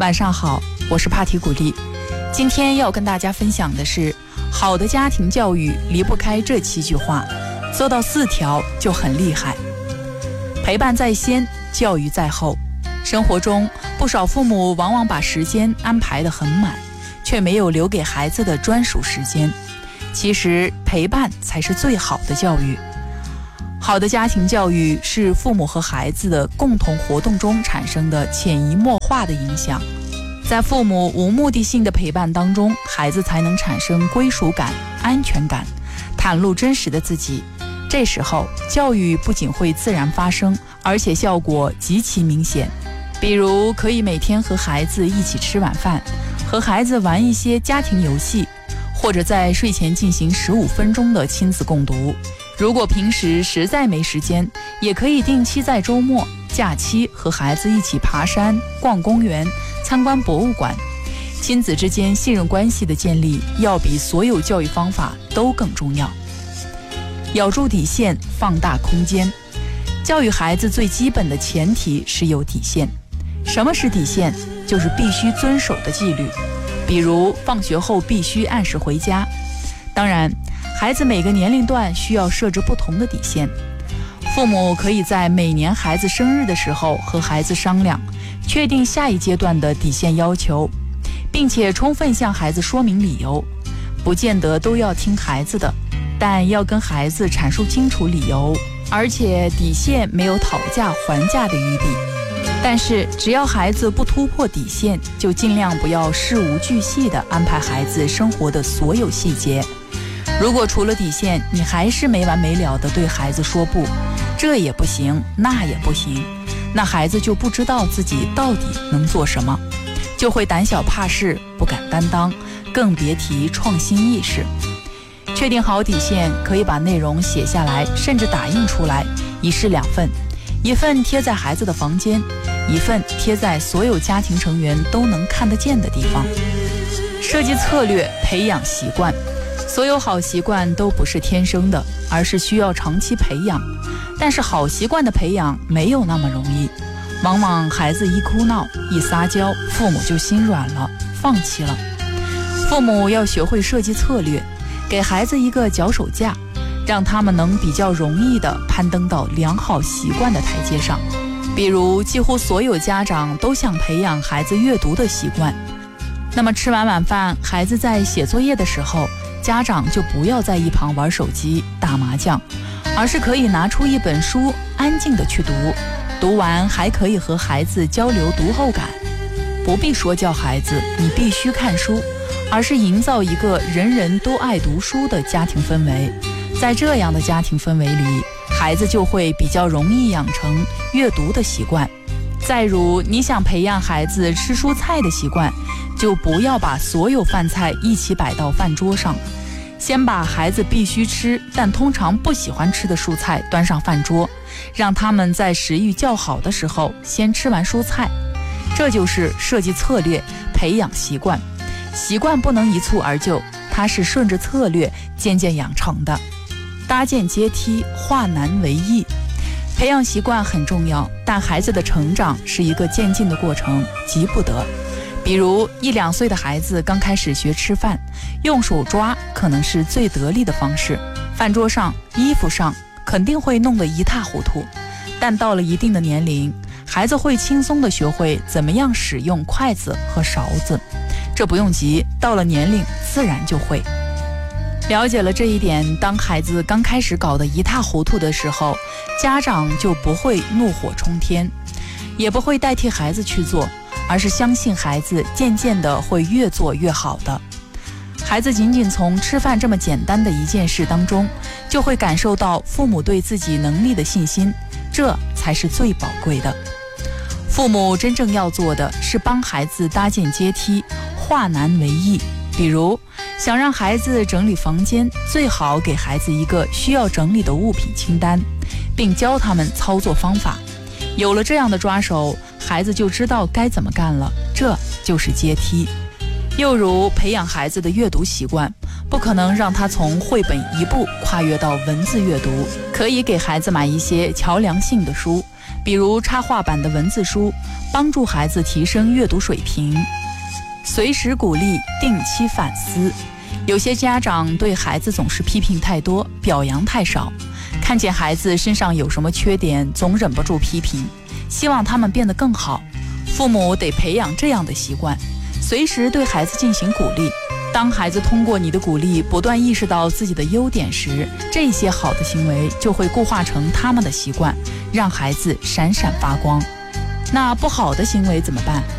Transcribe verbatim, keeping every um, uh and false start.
晚上好，我是帕提古丽。今天要跟大家分享的是，好的家庭教育离不开这七句话，做到四条就很厉害。陪伴在先，教育在后。生活中，不少父母往往把时间安排得很满，却没有留给孩子的专属时间。其实，陪伴才是最好的教育。好的家庭教育是父母和孩子的共同活动中产生的潜移默化的影响。在父母无目的性的陪伴当中，孩子才能产生归属感、安全感，袒露真实的自己。这时候，教育不仅会自然发生，而且效果极其明显。比如，可以每天和孩子一起吃晚饭，和孩子玩一些家庭游戏，或者在睡前进行十五分钟的亲子共读。如果平时实在没时间，也可以定期在周末、假期和孩子一起爬山、逛公园、参观博物馆。亲子之间信任关系的建立，要比所有教育方法都更重要。咬住底线，放大空间。教育孩子最基本的前提是有底线。什么是底线？就是必须遵守的纪律。比如，放学后必须按时回家。当然，孩子每个年龄段需要设置不同的底线。父母可以在每年孩子生日的时候和孩子商量，确定下一阶段的底线要求，并且充分向孩子说明理由。不见得都要听孩子的，但要跟孩子阐述清楚理由，而且底线没有讨价还价的余地。但是只要孩子不突破底线，就尽量不要事无巨细地安排孩子生活的所有细节。如果除了底线，你还是没完没了地对孩子说不，这也不行，那也不行，那孩子就不知道自己到底能做什么，就会胆小怕事，不敢担当，更别提创新意识。确定好底线，可以把内容写下来，甚至打印出来，一式两份，一份贴在孩子的房间，一份贴在所有家庭成员都能看得见的地方。设计策略，培养习惯。所有好习惯都不是天生的，而是需要长期培养。但是好习惯的培养没有那么容易，往往孩子一哭闹、一撒娇，父母就心软了，放弃了。父母要学会设计策略，给孩子一个脚手架，让他们能比较容易地攀登到良好习惯的台阶上。比如，几乎所有家长都想培养孩子阅读的习惯。那么吃完晚饭，孩子在写作业的时候，家长就不要在一旁玩手机、打麻将，而是可以拿出一本书，安静地去读。读完还可以和孩子交流读后感。不必说教孩子你必须看书，而是营造一个人人都爱读书的家庭氛围。在这样的家庭氛围里，孩子就会比较容易养成阅读的习惯。再如，你想培养孩子吃蔬菜的习惯，就不要把所有饭菜一起摆到饭桌上，先把孩子必须吃但通常不喜欢吃的蔬菜端上饭桌，让他们在食欲较好的时候先吃完蔬菜。这就是设计策略，培养习惯。习惯不能一蹴而就，它是顺着策略渐渐养成的。搭建阶梯，化难为易。培养习惯很重要，但孩子的成长是一个渐进的过程，急不得。比如一两岁的孩子刚开始学吃饭，用手抓可能是最得力的方式，饭桌上、衣服上肯定会弄得一塌糊涂。但到了一定的年龄，孩子会轻松地学会怎么样使用筷子和勺子，这不用急，到了年龄自然就会。了解了这一点，当孩子刚开始搞得一塌糊涂的时候，家长就不会怒火冲天，也不会代替孩子去做，而是相信孩子渐渐的会越做越好的。孩子仅仅从吃饭这么简单的一件事当中，就会感受到父母对自己能力的信心，这才是最宝贵的。父母真正要做的是帮孩子搭建阶梯，化难为易。比如想让孩子整理房间，最好给孩子一个需要整理的物品清单，并教他们操作方法。有了这样的抓手，孩子就知道该怎么干了，这就是阶梯。又如培养孩子的阅读习惯，不可能让他从绘本一步跨越到文字阅读，可以给孩子买一些桥梁性的书， 比如插画版的文字书，帮助孩子提升阅读水平；随时鼓励，定期反思。有些家长对孩子总是批评太多，表扬太少，看见孩子身上有什么缺点，总忍不住批评，希望他们变得更好。父母得培养这样的习惯，随时对孩子进行鼓励。当孩子通过你的鼓励不断意识到自己的优点时，这些好的行为就会固化成他们的习惯，让孩子闪闪发光。那不好的行为怎么办？